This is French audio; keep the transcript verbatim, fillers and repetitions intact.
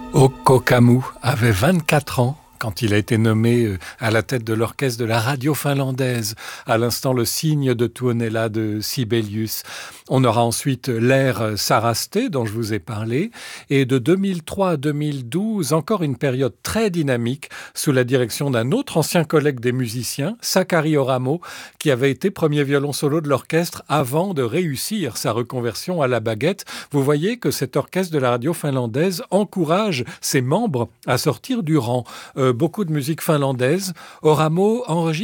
Okko Kammu avait vingt-quatre ans quand il a été nommé à la tête de l'orchestre de la radio finlandaise, à l'instant le cygne de Tuonela de Sibelius. On aura ensuite l'ère Sarasté, dont je vous ai parlé, et de deux mille trois à deux mille douze, encore une période très dynamique, sous la direction d'un autre ancien collègue des musiciens, Sakari Oramo, qui avait été premier violon solo de l'orchestre avant de réussir sa reconversion à la baguette. Vous voyez que cet orchestre de la radio finlandaise encourage ses membres à sortir du rang. Euh, beaucoup de musique finlandaise. Oramo enregistre